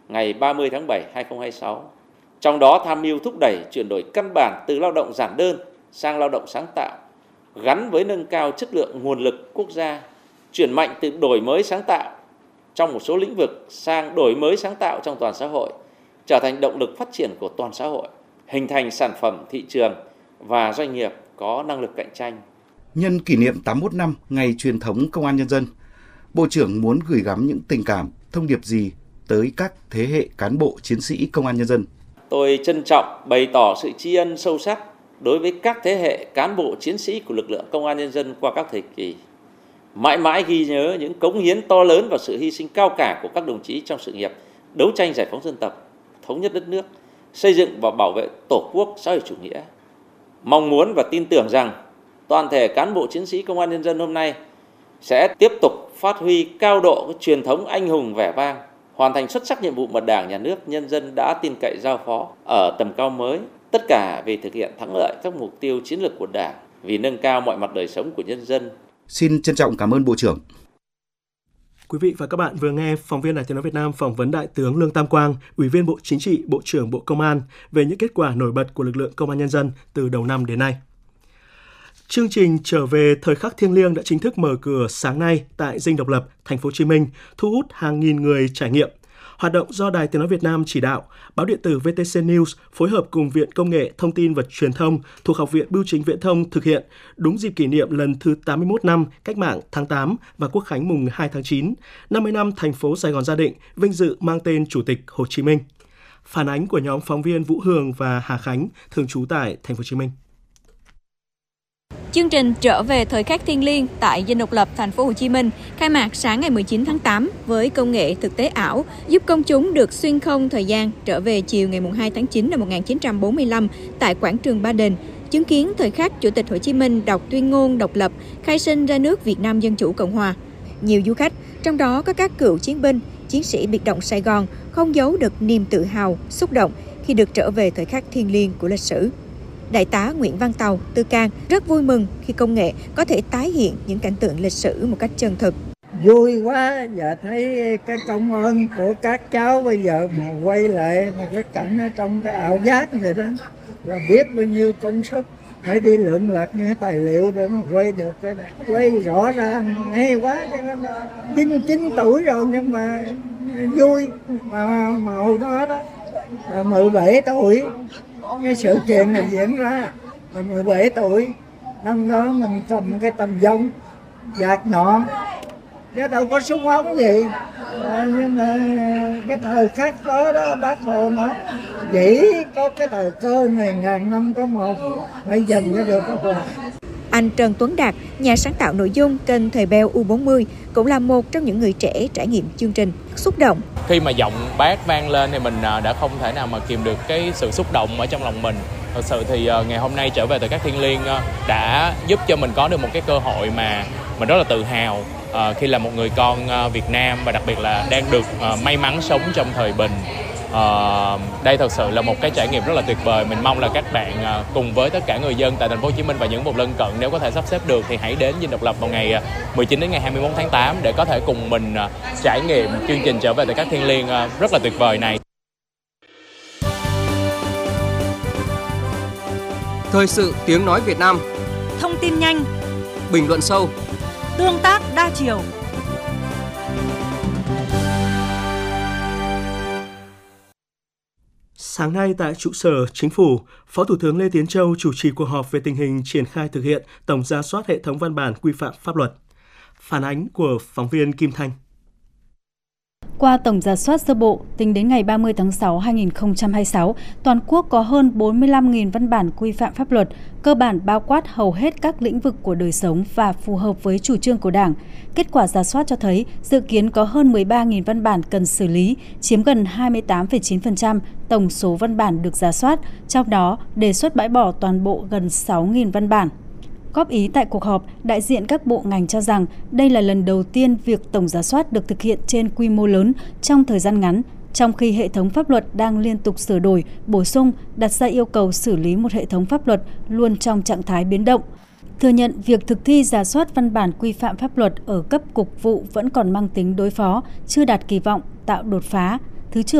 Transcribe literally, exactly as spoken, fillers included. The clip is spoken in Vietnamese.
ngày ba mươi tháng bảy năm hai nghìn không trăm hai mươi sáu. Trong đó tham mưu thúc đẩy chuyển đổi căn bản từ lao động giản đơn sang lao động sáng tạo, gắn với nâng cao chất lượng nguồn lực quốc gia, chuyển mạnh từ đổi mới sáng tạo trong một số lĩnh vực sang đổi mới sáng tạo trong toàn xã hội, trở thành động lực phát triển của toàn xã hội, hình thành sản phẩm, thị trường và doanh nghiệp có năng lực cạnh tranh. Nhân kỷ niệm tám mươi mốt năm Ngày Truyền thống Công an Nhân dân, Bộ trưởng muốn gửi gắm những tình cảm, thông điệp gì tới các thế hệ cán bộ chiến sĩ Công an Nhân dân? Tôi trân trọng bày tỏ sự tri ân sâu sắc đối với các thế hệ cán bộ chiến sĩ của lực lượng Công an Nhân dân qua các thời kỳ. Mãi mãi ghi nhớ những cống hiến to lớn và sự hy sinh cao cả của các đồng chí trong sự nghiệp đấu tranh giải phóng dân tộc, thống nhất đất nước, xây dựng và bảo vệ Tổ quốc xã hội chủ nghĩa. Mong muốn và tin tưởng rằng toàn thể cán bộ chiến sĩ Công an Nhân dân hôm nay sẽ tiếp tục phát huy cao độ cái truyền thống anh hùng vẻ vang, hoàn thành xuất sắc nhiệm vụ mà Đảng, Nhà nước, nhân dân đã tin cậy giao phó ở tầm cao mới, tất cả vì thực hiện thắng lợi các mục tiêu chiến lược của Đảng, vì nâng cao mọi mặt đời sống của nhân dân. Xin trân trọng cảm ơn Bộ trưởng. Quý vị và các bạn vừa nghe phóng viên Đài Tiếng nói Việt Nam phỏng vấn Đại tướng Lương Tam Quang, Ủy viên Bộ Chính trị, Bộ trưởng Bộ Công an về những kết quả nổi bật của lực lượng Công an Nhân dân từ đầu năm đến nay. Chương trình Trở về thời khắc thiêng liêng đã chính thức mở cửa sáng nay tại Dinh Độc Lập, Thành phố Hồ Chí Minh, thu hút hàng nghìn người trải nghiệm. Hoạt động do Đài Tiếng nói Việt Nam chỉ đạo, báo điện tử vê tê xê News phối hợp cùng Viện Công nghệ Thông tin và Truyền thông thuộc Học viện Bưu chính Viễn thông thực hiện đúng dịp kỷ niệm lần thứ tám mươi mốt năm Cách mạng tháng tám và Quốc khánh mùng hai tháng chín, năm mươi năm thành phố Sài Gòn ra định, vinh dự mang tên Chủ tịch Hồ Chí Minh. Phản ánh của nhóm phóng viên Vũ Hường và Hà Khánh, thường trú tại Thành phố Hồ Chí Minh. Chương trình Trở về thời khắc thiêng liêng tại Dinh Độc Lập, Thành phố Hồ Chí Minh khai mạc sáng ngày mười chín tháng tám với công nghệ thực tế ảo giúp công chúng được xuyên không thời gian trở về chiều ngày hai tháng chín năm một nghìn chín trăm bốn mươi lăm tại quảng trường Ba Đình, chứng kiến thời khắc Chủ tịch Hồ Chí Minh đọc tuyên ngôn độc lập, khai sinh ra nước Việt Nam Dân chủ Cộng hòa. Nhiều du khách, trong đó có các cựu chiến binh, chiến sĩ biệt động Sài Gòn, không giấu được niềm tự hào, xúc động khi được trở về thời khắc thiêng liêng của lịch sử. Đại tá Nguyễn Văn Tàu, Tư Can rất vui mừng khi công nghệ có thể tái hiện những cảnh tượng lịch sử một cách chân thực. Vui quá, và thấy cái công ơn của các cháu bây giờ mà quay lại mà cái cảnh ở trong cái ảo giác vậy đó, là biết bao nhiêu công sức phải đi lượm lặt những tài liệu để mà quay được cái này. Quay rõ ràng hay quá, chín chín tuổi rồi nhưng mà vui, mà, mà hồi đó đó là mười bảy tuổi. Cái sự kiện này diễn ra là mười bảy tuổi, năm đó mình cầm cái tầm dông, gạt nhọn, chứ đâu có súng ống gì. À, nhưng mà cái thời khắc đó đó bác Hồ nói chỉ có cái thời cơ này ngàn năm có một, phải dành cho được các bạn. Anh Trần Tuấn Đạt, nhà sáng tạo nội dung kênh Thời Beo U bốn mươi, cũng là một trong những người trẻ trải nghiệm chương trình. Xúc động. Khi mà giọng bác vang lên thì mình đã không thể nào mà kìm được cái sự xúc động ở trong lòng mình. Thật sự thì ngày hôm nay Trở về thời khắc thiêng liêng đã giúp cho mình có được một cái cơ hội mà mình rất là tự hào khi là một người con Việt Nam, và đặc biệt là đang được may mắn sống trong thời bình. Uh, đây thật sự là một cái trải nghiệm rất là tuyệt vời. Mình mong là các bạn uh, cùng với tất cả người dân tại Thành phố Hồ Chí Minh và những vùng lân cận, nếu có thể sắp xếp được thì hãy đến Dinh Độc Lập vào ngày mười chín đến ngày hai mươi mốt tháng tám để có thể cùng mình uh, trải nghiệm chương trình Trở về thời khắc thiêng liêng uh, rất là tuyệt vời này. Thời sự tiếng nói Việt Nam. Thông tin nhanh, bình luận sâu, tương tác đa chiều. Sáng nay tại trụ sở Chính phủ, Phó Thủ tướng Lê Tiến Châu chủ trì cuộc họp về tình hình triển khai thực hiện tổng rà soát hệ thống văn bản quy phạm pháp luật. Phản ánh của phóng viên Kim Thanh. Qua tổng rà soát sơ bộ, tính đến ngày ba mươi tháng sáu năm hai nghìn không trăm hai mươi sáu, toàn quốc có hơn bốn mươi lăm nghìn văn bản quy phạm pháp luật, cơ bản bao quát hầu hết các lĩnh vực của đời sống và phù hợp với chủ trương của Đảng. Kết quả rà soát cho thấy dự kiến có hơn mười ba nghìn văn bản cần xử lý, chiếm gần hai mươi tám phẩy chín phần trăm tổng số văn bản được rà soát, trong đó đề xuất bãi bỏ toàn bộ gần sáu nghìn văn bản. Góp ý tại cuộc họp, đại diện các bộ ngành cho rằng đây là lần đầu tiên việc tổng rà soát được thực hiện trên quy mô lớn trong thời gian ngắn, trong khi hệ thống pháp luật đang liên tục sửa đổi, bổ sung, đặt ra yêu cầu xử lý một hệ thống pháp luật luôn trong trạng thái biến động. Thừa nhận việc thực thi rà soát văn bản quy phạm pháp luật ở cấp cục vụ vẫn còn mang tính đối phó, chưa đạt kỳ vọng, tạo đột phá. Thứ trưởng